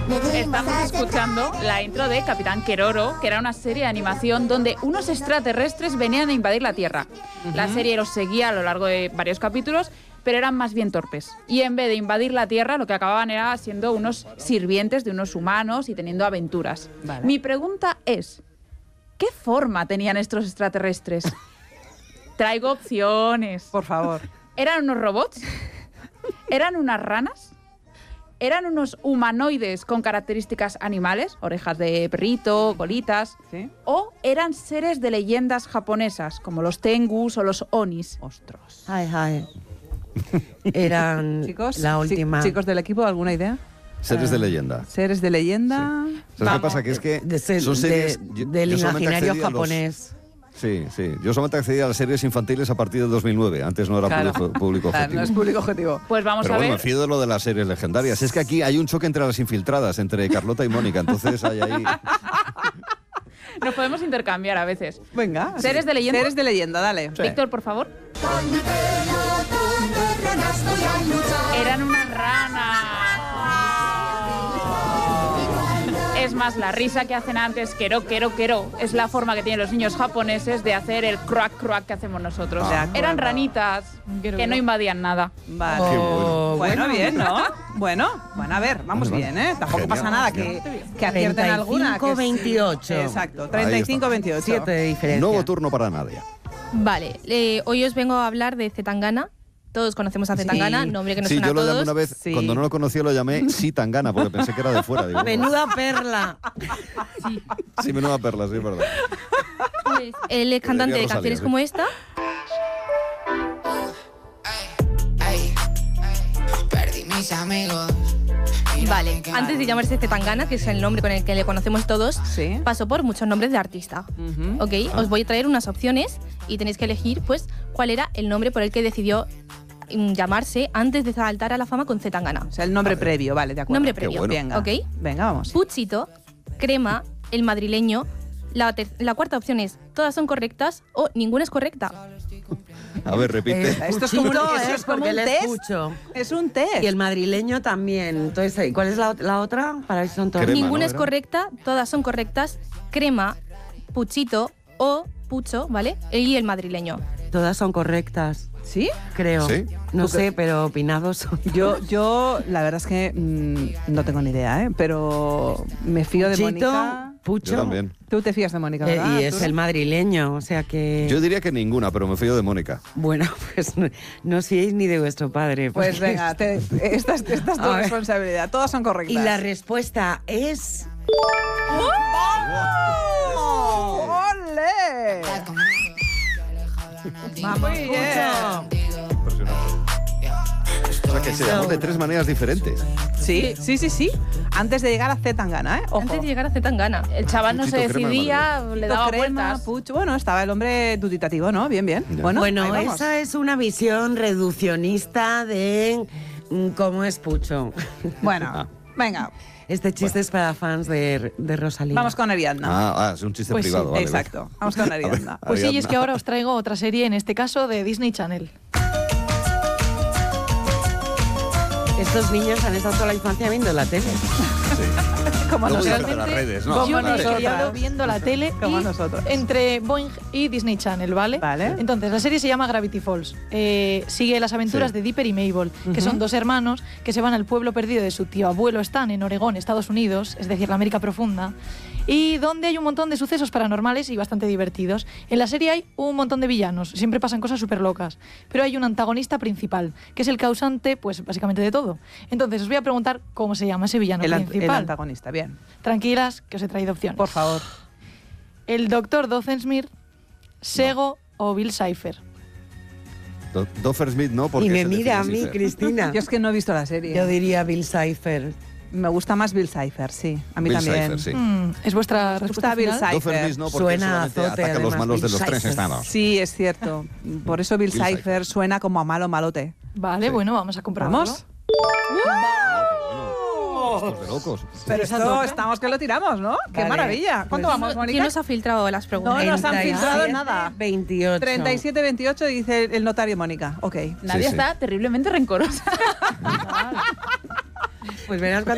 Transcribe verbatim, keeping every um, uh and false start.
Estamos escuchando la intro de Capitán Keroro, que era una serie de animación donde unos extraterrestres venían a invadir la Tierra. Uh-huh. La serie los seguía a lo largo de varios capítulos, pero eran más bien torpes. Y en vez de invadir la Tierra, lo que acababan era siendo unos sirvientes de unos humanos y teniendo aventuras. Vale. Mi pregunta es, ¿qué forma tenían estos extraterrestres? Traigo opciones. Por favor. ¿Eran unos robots? ¿Eran unas ranas? ¿Eran unos humanoides con características animales? Orejas de perrito, colitas. ¿Sí? ¿O eran seres de leyendas japonesas, como los tengus o los onis? Ostras. Ay, ay. Eran chicos, la última. Chicos del equipo, ¿alguna idea? Seres de leyenda. Seres de leyenda. Sí. ¿Sabes qué pasa? Que es que de ser, son series... de, yo, del yo imaginario japonés. Los, sí, sí. Yo solamente accedí a las series infantiles a partir del dos mil nueve. Antes no era claro. público, público claro, objetivo. no es público objetivo. Pues vamos Pero a bueno, ver. me fío de lo de las series legendarias. Es que aquí hay un choque entre las infiltradas, entre Carlota y Mónica. Entonces hay ahí... Nos podemos intercambiar a veces. Venga. ¿Seres sí. de leyenda? Seres de leyenda, dale. Sí. Víctor, por favor. Eran unas ranas. Es más, la risa que hacen antes, quero, quero, quero, es la forma que tienen los niños japoneses de hacer el crack, crack que hacemos nosotros. Ah. Eran ranitas Quiero, que quiero. no invadían nada. Vale. Oh, bueno. bueno, bien, ¿no? Bueno, bueno, a ver, vamos vale, bien, vale. ¿eh? Tampoco Genial, pasa nada genial. que, que acierten alguna. treinta y cinco veintiocho. Exacto, treinta y cinco veintiocho. siete de diferencia. Nuevo turno para Nadia. Vale, eh, hoy os vengo a hablar de Zetangana. Todos conocemos a Zetangana, Sí. nombre que nos Sí, suena yo a lo todos. llamé una vez, Sí. cuando no lo conocía lo llamé Sí Tangana, porque pensé que era de fuera. Digo, Menuda perla. Sí. sí, menuda perla, sí, es verdad. Pues, él es cantante de Rosalía, canciones sí. como esta. Ay, perdí mis amigos. Vale, antes de llamarse Zetangana, que es el nombre con el que le conocemos todos, Sí. pasó por muchos nombres de artista. Ujú. ¿Ok? Os voy a traer unas opciones y tenéis que elegir, pues, cuál era el nombre por el que decidió mm, llamarse antes de saltar a la fama con Zetangana. O sea, el nombre previo, vale, de acuerdo. Nombre Qué previo. bueno. Venga, ¿Ok? venga, vamos. Puchito, Crema, El Madrileño. La, ter- la cuarta opción es, todas son correctas o ninguna es correcta. A ver, repite. Eh, Esto es como un, Puchito eso es es como porque un le test. escucho. Es un test. Y el madrileño también. Entonces, ¿cuál es la, la otra? Para ver si son todas. Crema, Ninguna ¿no? es Era. correcta, todas son correctas. Crema, Puchito o Pucho, ¿vale? Y El Madrileño. Todas son correctas, ¿Sí? creo. ¿Sí? No sé, pero opinados son. Yo, yo, la verdad es que mm, no tengo ni idea, ¿eh? Pero me fío de Puchito, Mónica. Pucho. Yo también. Tú te fías de Mónica, Eh, ¿verdad? y es Arturo? el madrileño, o sea que... Yo diría que ninguna, pero me fío de Mónica. Bueno, pues no, no os fiéis ni de vuestro padre. Pues porque- venga, te, esta, es- esta es tu A ver. responsabilidad. Todas son correctas. Y la respuesta es... ¡Oh! ¡Ole! ¡Vamos, Muy bien. Pucho! Impresionante. O sea, que se llamó de tres maneras diferentes. Sí, sí, sí, sí. Antes de llegar a Zetangana, ¿eh? Ojo. Antes de llegar a Zetangana. El chaval no se Puchito, crema, decidía, le daba Crema, vueltas. Pucho. Bueno, estaba el hombre duditativo, ¿no? Bien, bien. Ya. Bueno, Bueno, ahí vamos. esa es una visión reduccionista de mm, cómo es Pucho. Bueno, venga, Este chiste es para fans de, de Rosalía. vamos con Ariadna. Ah, ah, es un chiste Pues sí, privado. vale, vale. Exacto, vamos con Ariadna. Pues sí, y es Ariadna. que ahora os traigo otra serie, en este caso de Disney Channel. Estos niños han estado toda la infancia viendo la tele. Sí. Como Luego nosotros. dicen de las redes, ¿no? Como Yo me he nosotras. criado viendo la tele Como y nosotros. entre Boing y Disney Channel, ¿vale? Vale. Entonces, la serie se llama Gravity Falls. Eh, sigue las aventuras Sí. de Dipper y Mabel, que Ujú. son dos hermanos que se van al pueblo perdido de su tío abuelo Stan en Oregón, Estados Unidos, es decir, la América profunda, y donde hay un montón de sucesos paranormales y bastante divertidos. En la serie hay un montón de villanos, siempre pasan cosas súper locas, pero hay un antagonista principal, que es el causante, pues básicamente de todo. Entonces, os voy a preguntar cómo se llama ese villano El, an- el principal. antagonista, bien. Tranquilas, que os he traído opciones. Por favor. El doctor Dozenshmirtz, Sego o Bill Cipher. Do- Doffersmith no, porque Y me se mira a decide mí, Cipher. Cristina. Yo es que no he visto la serie. Yo diría Bill Cipher. Me gusta más Bill Cipher, sí. A mí Bill también. Cipher, sí. Mm, ¿Es vuestra Me respuesta gusta Bill final? Cipher. Doffersmith no, porque Suena a solamente azote, ataca a los además, malos de Bill los tres Cipher. estados. Sí, es cierto. Por eso Bill Bill Cipher Cipher. suena como a malo malote. Vale, Sí. bueno, vamos a comprobarlo. ¿Vamos? Estos de locos. Pero esto estamos que lo tiramos, ¿no? ¡Qué Vale, maravilla! ¿Cuánto pues- vamos, Mónica? ¿Quién nos ha filtrado las preguntas? No nos han treinta y filtrado siete, nada. veintiocho. treinta y siete veintiocho dice el notario Mónica. Ok. Nadie Sí, sí. está terriblemente rencorosa. Pues verás cuando